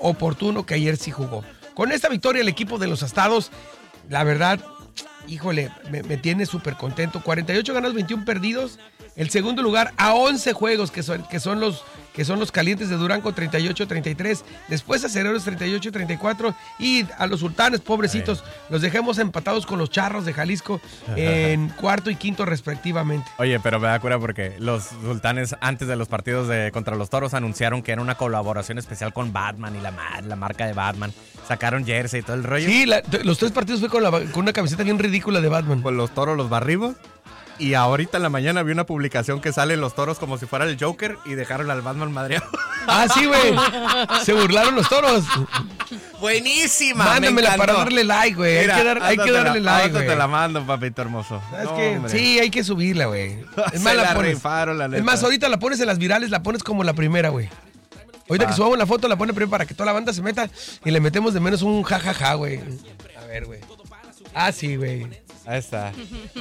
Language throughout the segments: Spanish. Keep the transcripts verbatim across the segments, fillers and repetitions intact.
oportuno que ayer sí jugó. Con esta victoria el equipo de los Astados, la verdad, híjole, me, me tiene súper contento. cuarenta y ocho ganados, veintiuno perdidos. El segundo lugar a once juegos, que son, que son los que son los Calientes de Durango, treinta y ocho treinta y tres. Después Acereros, treinta y ocho treinta y cuatro. Y a los Sultanes, pobrecitos, los dejamos empatados con los Charros de Jalisco en cuarto y quinto respectivamente. Oye, pero me da cura porque los Sultanes, antes de los partidos de contra los Toros, anunciaron que era una colaboración especial con Batman y la, la marca de Batman. Sacaron jersey y todo el rollo. Sí, la, los tres partidos fue con, la, con una camiseta bien ridícula de Batman. Con los Toros los barrimos. Y ahorita en la mañana vi una publicación que salen los Toros como si fuera el Joker y dejaron al Batman madreado. Ah, sí, güey. Se burlaron los Toros. Buenísima. Mándamela para darle like, güey. Hay que, dar, hay que darle la, like, güey. te la mando, papito hermoso. ¿Sabes no, qué? Hombre. Sí, hay que subirla, güey. Es Se más, la, la pones. rifaron, la neta. Es más, ahorita la pones en las virales, la pones como la primera, güey. Ahorita ah. que subamos la foto, la pone primero para que toda la banda se meta y le metemos de menos un jajaja, güey. A ver, güey. Ah, sí, güey. Ahí está.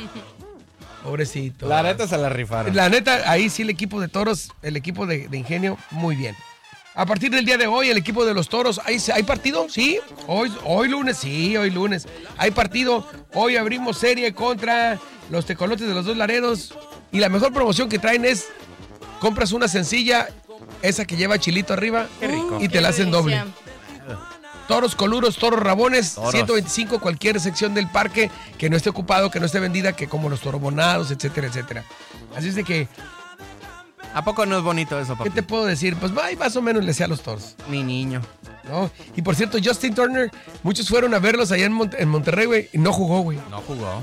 Pobrecito. La neta se la rifaron. La neta, ahí sí el equipo de Toros, el equipo de, de Ingenio, muy bien. A partir del día de hoy, el equipo de los Toros, ¿hay, ¿hay partido? Sí. Hoy, hoy lunes, sí, hoy lunes. Hay partido. Hoy abrimos serie contra los Tecolotes de los Dos Laredos. Y la mejor promoción que traen es, compras una sencilla, esa que lleva chilito arriba. Qué rico. Y te Qué la hacen delicia. doble. Toros coluros, toros rabones, Toros. ciento veinticinco, cualquier sección del parque que no esté ocupado, que no esté vendida, que como los torobonados, etcétera, etcétera. Así es de que, ¿a poco no es bonito eso, papi? ¿qué te puedo decir? Pues ay, más o menos le sé a los toros, Mi niño. ¿no? Y por cierto, Justin Turner, muchos fueron a verlos allá en, Mont- en Monterrey, güey, y no jugó, güey. No jugó.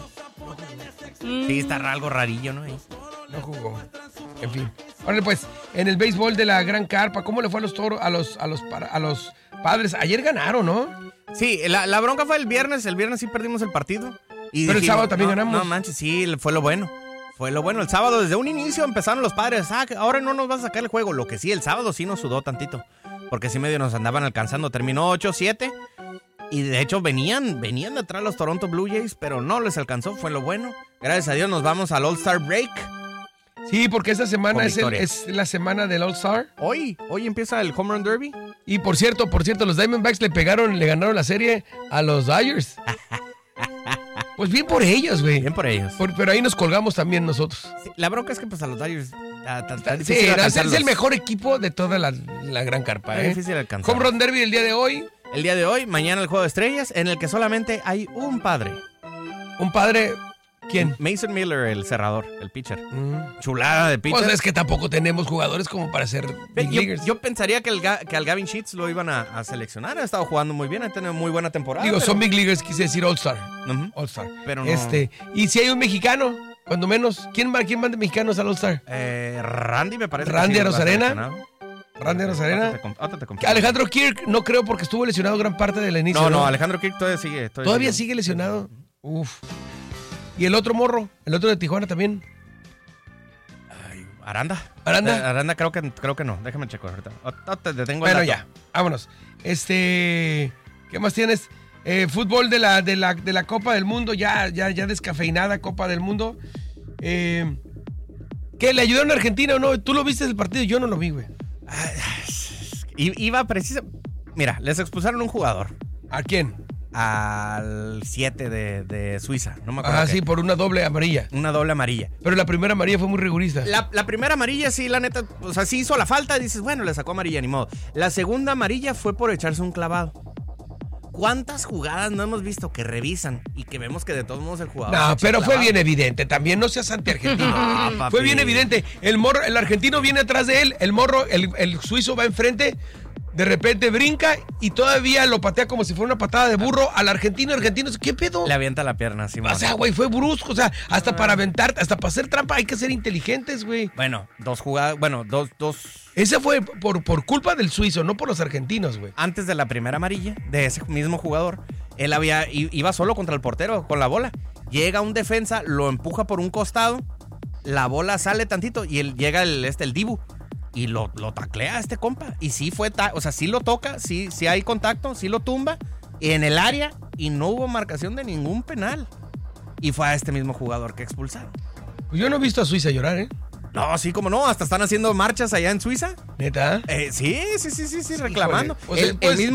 Sí, está algo rarillo, ¿no? Ahí. No jugó. En fin. Ahora pues, en el béisbol de la Gran Carpa, ¿cómo le fue a los toros, a los, a los, para- a los padres? Ayer ganaron, ¿no? Sí, la, la bronca fue el viernes. El viernes sí perdimos el partido. Y Pero el dijimos, sábado también no, ganamos. No manches, sí, fue lo bueno. Fue lo bueno. El sábado, desde un inicio, empezaron los padres. Ah, que ahora no nos vas a sacar el juego. Lo que sí, el sábado sí nos sudó tantito. Porque sí medio nos andaban alcanzando. Terminó ocho siete. Y de hecho venían, venían de atrás los Toronto Blue Jays, pero no les alcanzó. Fue lo bueno. Gracias a Dios nos vamos al All-Star Break. Sí, porque esta semana es, el- victoria. es la semana del All-Star. Hoy, hoy empieza el Home Run Derby. Y por cierto, por cierto, los Diamondbacks le pegaron, le ganaron la serie a los Dodgers. Pues bien por ellos, güey. Bien por ellos. Por- pero ahí nos colgamos también nosotros. Sí, la bronca es que pues a los Dodgers ah, tan- tan Sí, difícil es, es alcanzarlos. el mejor equipo de toda la, la Gran Carpa, Está ¿eh? difícil alcanzar. Home Run Derby el día de hoy. El día de hoy, mañana el Juego de Estrellas, en el que solamente hay un padre. Un padre, ¿quién? Mason Miller, el cerrador, el pitcher. Mm. Chulada de pitcher. Pues es que tampoco tenemos jugadores como para ser Ve, big yo, leaguers. yo pensaría que, el Ga- que al Gavin Sheets lo iban a, a seleccionar. Ha estado jugando muy bien, ha tenido muy buena temporada. Digo, pero- son big leaguers, quise decir All-Star. Ujú. All-Star. Pero no- Este, y si hay un mexicano, cuando menos, ¿quién va, quién va de mexicanos al All-Star? Eh, Randy me parece. Randy que sí lo ha Arozarena. seleccionado. Randy Arozarena. Ahorita te com- ahorita te confirmo. Alejandro Kirk, no creo porque estuvo lesionado gran parte del inicio. No, no, Alejandro Kirk todavía sigue. Todavía, Todavía sigue lesionado. Uf. Y el otro morro, el otro de Tijuana también. Ay, Aranda. Aranda. Eh, Aranda creo que, creo que no. Déjame checar ahorita. Ahorita te detengo Bueno, el ya, dato. vámonos. Este, ¿qué más tienes? Eh, fútbol de la, de la, de la Copa del Mundo, ya, ya, ya descafeinada Copa del Mundo. Eh, ¿Qué? ¿Le ayudaron a Argentina o no? ¿Tú lo viste el partido? Yo no lo vi, güey. I- Iba precisa. Mira, les expulsaron un jugador ¿A quién? al siete de, de Suiza. No me acuerdo. Ah, qué. sí, por una doble amarilla. Una doble amarilla. Pero la primera amarilla fue muy rigurista. La, la primera amarilla, sí, la neta, o sea, sí hizo la falta. Dices, bueno, le sacó amarilla, ni modo. La segunda amarilla fue por echarse un clavado. ¿Cuántas jugadas no hemos visto que revisan y que vemos que de todos modos el jugador... se No, echa pero fue clavado? bien evidente. También no seas anti-argentino. No, papi. Fue bien evidente. El morro, el argentino viene atrás de él, el morro, el, el suizo va enfrente, de repente brinca y todavía lo patea como si fuera una patada de burro al argentino. El argentino, ¿qué pedo? Le avienta la pierna, sí, O sea, güey, fue brusco. O sea, hasta para aventar, hasta para hacer trampa hay que ser inteligentes, güey. Bueno, dos jugadas, bueno, dos, dos... Ese fue por, por culpa del suizo, no por los argentinos, güey. Antes de la primera amarilla, de ese mismo jugador, él había i- iba solo contra el portero con la bola. Llega un defensa, lo empuja por un costado, la bola sale tantito y él llega el, este, el Dibu y lo, lo taclea a este compa. Y sí fue, ta- o sea, sí lo toca, sí, sí hay contacto, sí lo tumba en el área y no hubo marcación de ningún penal. Y fue a este mismo jugador que expulsaron. Pues yo no he visto a Suiza llorar, ¿eh? No, sí, como no, hasta están haciendo marchas allá en Suiza. ¿Neta? Eh, sí, sí, sí, sí, sí, reclamando. Híjole, pues, el, pues, el mismo